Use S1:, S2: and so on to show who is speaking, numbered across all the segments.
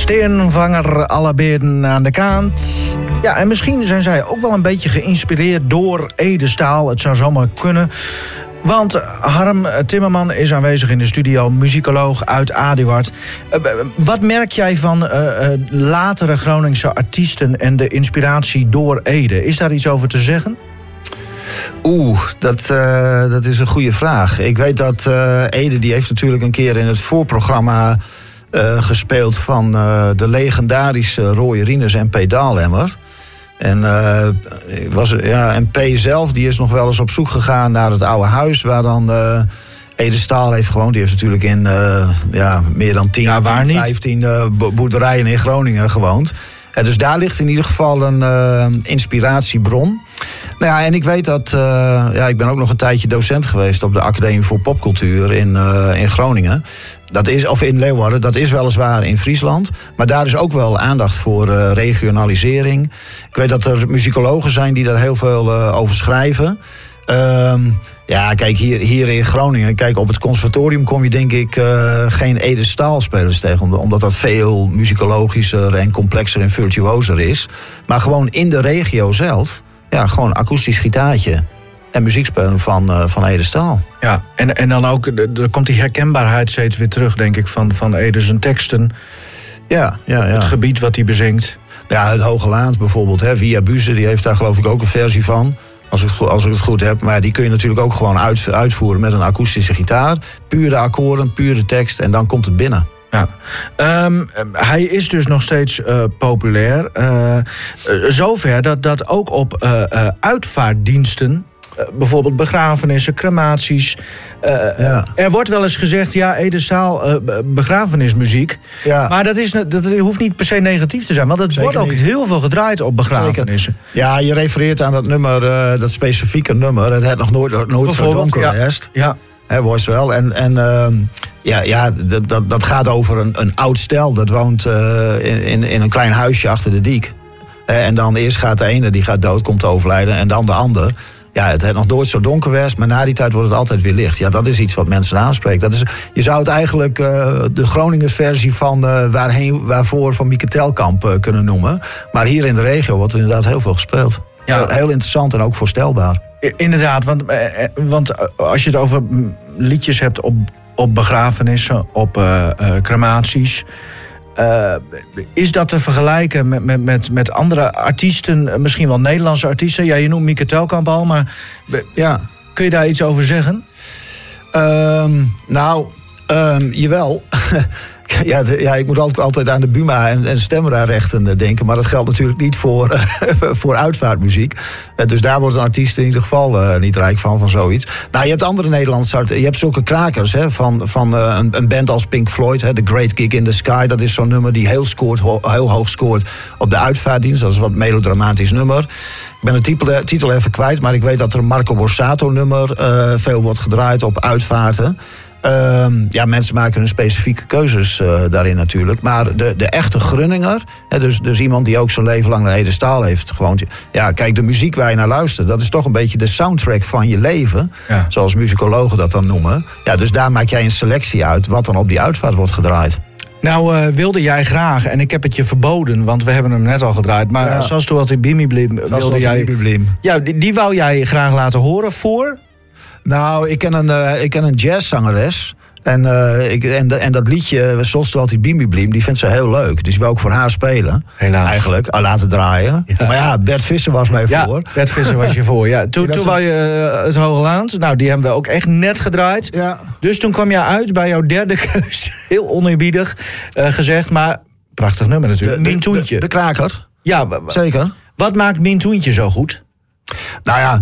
S1: Steenvanger, alle beren aan de kant. Ja, en misschien zijn zij ook wel een beetje geïnspireerd door Ede Staal. Het zou zomaar kunnen. Want Harm Timmerman is aanwezig in de studio, muzikoloog uit Aduard. Wat merk jij van latere Groningse artiesten en de inspiratie door Ede? Is daar iets over te zeggen?
S2: Dat is een goede vraag. Ik weet dat Ede, die heeft natuurlijk een keer in het voorprogramma gespeeld van de legendarische Roy Rinus en P. Daalhemmer. En P zelf, die is nog wel eens op zoek gegaan naar het oude huis waar dan Ede Staal heeft gewoond. Die heeft natuurlijk in meer dan 15 boerderijen in Groningen gewoond. Dus daar ligt in ieder geval een inspiratiebron. Nou ja, en ik weet dat... ik ben ook nog een tijdje docent geweest op de Academie voor Popcultuur in Groningen. Of in Leeuwarden. Dat is weliswaar in Friesland. Maar daar is ook wel aandacht voor regionalisering. Ik weet dat er muzikologen zijn die daar heel veel over schrijven. Kijk, hier in Groningen, kijk, op het conservatorium kom je denk ik geen Ede Staal spelers tegen. Omdat dat veel muzikologischer en complexer en virtuoser is. Maar gewoon in de regio zelf, ja, gewoon akoestisch gitaartje en muziek spelen van Ede Staal.
S1: Ja, en dan ook, er komt die herkenbaarheid steeds weer terug, denk ik, van Ede zijn teksten.
S2: Ja.
S1: Het gebied wat hij bezingt.
S2: Ja, het Hoge Laand bijvoorbeeld, Via Buze, die heeft daar geloof ik ook een versie van. Als ik het goed heb. Maar die kun je natuurlijk ook gewoon uitvoeren met een akoestische gitaar. Pure akkoorden, pure tekst en dan komt het binnen.
S1: Ja. Hij is dus nog steeds populair. Zover dat ook op uitvaartdiensten, bijvoorbeeld begrafenissen, crematies. Er wordt wel eens gezegd, ja, Ede Staal, begrafenismuziek. Ja. Maar dat hoeft niet per se negatief te zijn. Want het wordt ook heel veel gedraaid op begrafenissen. Zeker.
S2: Ja, je refereert aan dat nummer, dat specifieke nummer. Het had nog nooit zo donker geweest. Ja. Was wel. Dat gaat over een oud stel. Dat woont in een klein huisje achter de diek. En dan eerst gaat de ene, die gaat dood, komt te overlijden. En dan de ander. Ja, het heeft nog nooit zo donker geweest, maar na die tijd wordt het altijd weer licht. Ja, dat is iets wat mensen aanspreekt. Je zou het eigenlijk de Groningers versie van waarvoor van Mieke Telkamp kunnen noemen. Maar hier in de regio wordt er inderdaad heel veel gespeeld. Ja. Heel interessant en ook voorstelbaar.
S1: Inderdaad, want als je het over liedjes hebt op begrafenissen, op crematies, is dat te vergelijken met andere artiesten, misschien wel Nederlandse artiesten? Ja, je noemt Mieke Telkamp al, maar kun je daar iets over zeggen?
S2: Jawel. Ik moet altijd aan de Buma en stemrechten denken. Maar dat geldt natuurlijk niet voor uitvaartmuziek. Dus daar wordt een artiest in ieder geval niet rijk van zoiets. Nou, je hebt andere Nederlandse artiesten. Je hebt zulke krakers van een band als Pink Floyd. The Great Gig in the Sky. Dat is zo'n nummer die heel hoog scoort op de uitvaartdienst. Dat is een wat melodramatisch nummer. Ik ben de titel even kwijt. Maar ik weet dat er een Marco Borsato nummer veel wordt gedraaid op uitvaarten. Mensen maken hun specifieke keuzes daarin natuurlijk. Maar de echte Grunninger, dus iemand die ook zijn leven lang naar Ede Staal heeft gewoond. Ja, kijk, de muziek waar je naar luistert, dat is toch een beetje de soundtrack van je leven. Ja. Zoals muzikologen dat dan noemen. Ja, dus daar maak jij een selectie uit wat dan op die uitvaart wordt gedraaid.
S1: Nou, wilde jij graag, en ik heb het je verboden, want we hebben hem net al gedraaid. Maar zoals toen altijd Bimi Blim wilde jij. Ja, die wou jij graag laten horen voor.
S2: Nou, ik ken een jazzzangeres. En dat liedje, zoals toen altijd Bimi Blim, die vindt ze heel leuk. Dus die wil ook voor haar spelen. Helaas. Eigenlijk, laten draaien. Ja. Maar ja, Bert Visser was mij voor.
S1: Bert Visser was je voor, ja. Toen wou je het Hoge Laand. Nou, die hebben we ook echt net gedraaid. Ja. Dus toen kwam je uit bij jouw derde keus. Heel oneerbiedig gezegd, maar prachtig nummer natuurlijk. Mintoentje.
S2: De kraker.
S1: Ja, zeker. Wat maakt Mintoentje zo goed?
S2: Nou ja,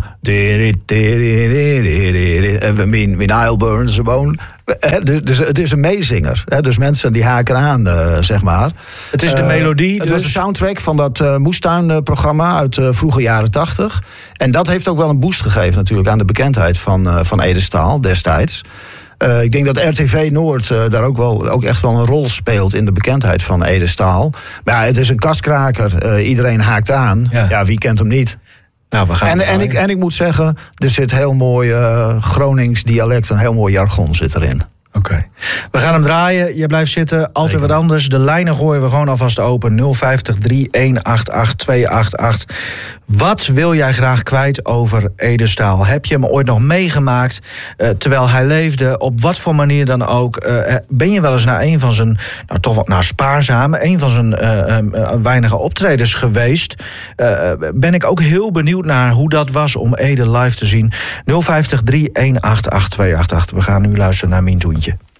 S2: mijn Nile burns a bone. Dus het is een meezinger. Dus mensen die haken aan, zeg maar.
S1: Het is de melodie.
S2: Het was de soundtrack van dat Moestuin-programma uit vroege jaren 80. En dat heeft ook wel een boost gegeven natuurlijk aan de bekendheid van Ede Staal destijds. Ik denk dat RTV Noord daar ook echt wel een rol speelt in de bekendheid van Ede Staal. Maar ja, het is een kaskraker. Iedereen haakt aan. Ja, wie kent hem niet?
S1: Nou, we gaan
S2: en ik moet zeggen, er zit heel mooi Gronings dialect, een heel mooi jargon zit erin.
S1: Oké. We gaan hem draaien. Je blijft zitten. Altijd wat anders. De lijnen gooien we gewoon alvast open. 050 3188 288. Wat wil jij graag kwijt over Ede Staal? Heb je hem ooit nog meegemaakt terwijl hij leefde? Op wat voor manier dan ook? Ben je wel eens naar een van zijn, toch wat spaarzame, een van zijn weinige optredens geweest? Ben ik ook heel benieuwd naar hoe dat was om Ede live te zien. 050 3188 288. We gaan nu luisteren naar Mien Toentje.